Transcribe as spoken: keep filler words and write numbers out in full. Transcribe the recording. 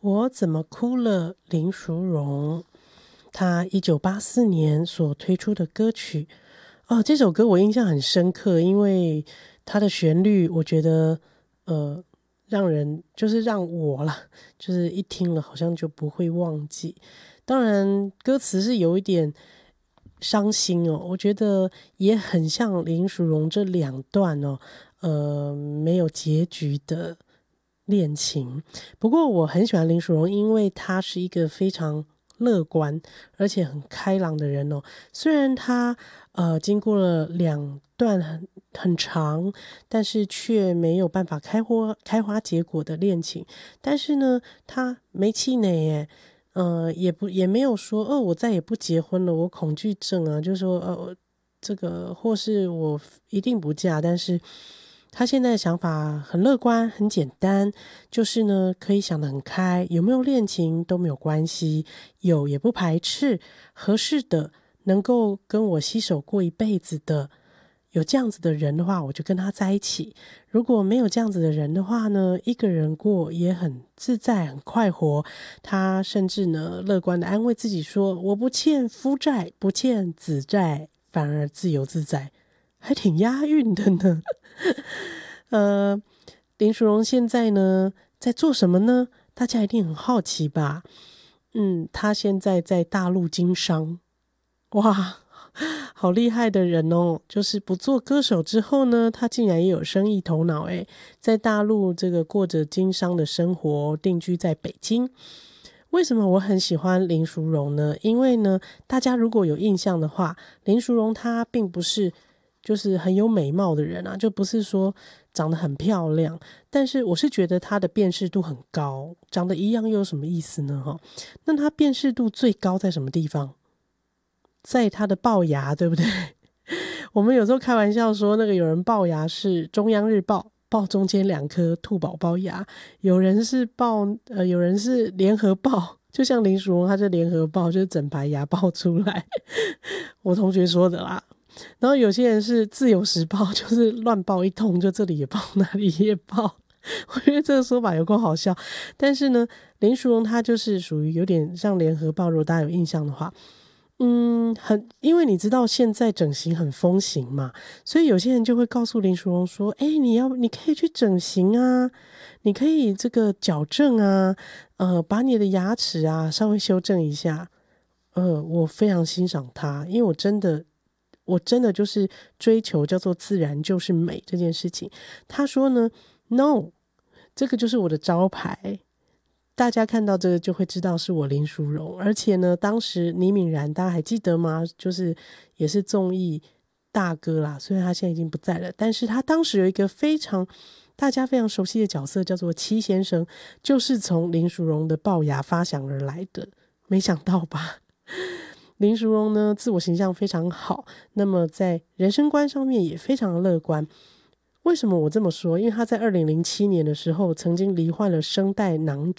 我怎么哭了？林淑荣，她一九八四年所推出的歌曲。哦，这首歌我印象很深刻，因为它的旋律，我觉得呃，让人就是让我啦，就是一听了好像就不会忘记。当然，歌词是有一点伤心哦，我觉得也很像林淑荣这两段哦，呃，没有结局的恋情。不过我很喜欢林淑荣，因为她是一个非常乐观而且很开朗的人哦。虽然她呃经过了两段很很长，但是却没有办法开花开花结果的恋情，但是呢，她没气馁耶。呃，也不也没有说哦，我再也不结婚了，我恐惧症啊，就说呃，这个或是我一定不嫁，但是他现在的想法很乐观，很简单，就是呢，可以想得很开，有没有恋情都没有关系，有也不排斥，合适的，能够跟我携手过一辈子的。有这样子的人的话，我就跟他在一起。如果没有这样子的人的话呢，一个人过也很自在、很快活。他甚至呢，乐观的安慰自己说：“我不欠夫债，不欠子债，反而自由自在。”还挺押韵的呢。呃，林淑荣现在呢，在做什么呢？大家一定很好奇吧？嗯，他现在在大陆经商。哇，好厉害的人哦！就是不做歌手之后呢，他竟然也有生意头脑诶，在大陆这个过着经商的生活，定居在北京。为什么我很喜欢林淑荣呢？因为呢，大家如果有印象的话，林淑荣她并不是就是很有美貌的人啊，就不是说长得很漂亮，但是我是觉得她的辨识度很高。长得一样又有什么意思呢？哈，那她辨识度最高在什么地方？在她的龅牙，对不对？我们有时候开玩笑说，那个有人龅牙是中央日报，报中间两颗兔宝宝牙；有人是报呃，有人是联合报，就像林淑荣，他是联合报，就是整排牙爆出来。我同学说的啦。然后有些人是自由时报，就是乱报一通，就这里也报，那里也报。我觉得这个说法有够好笑，但是呢，林淑荣她就是属于有点像联合报，如果大家有印象的话。嗯，很，因为你知道现在整形很风行嘛，所以有些人就会告诉林淑荣说：“哎，你要，你可以去整形啊，你可以这个矫正啊，呃，把你的牙齿啊稍微修正一下。”呃，我非常欣赏他，因为我真的，我真的就是追求叫做自然就是美这件事情。他说呢，“No，这个就是我的招牌。”大家看到这个就会知道是我林淑荣，而且呢，当时倪敏然大家还记得吗？就是也是综艺大哥啦，虽然他现在已经不在了，但是他当时有一个非常大家非常熟悉的角色，叫做戚先生，就是从林淑荣的龅牙发想而来的。没想到吧？林淑荣呢，自我形象非常好，那么在人生观上面也非常乐观。为什么我这么说？因为他在二零零七年的时候曾经罹患了声带囊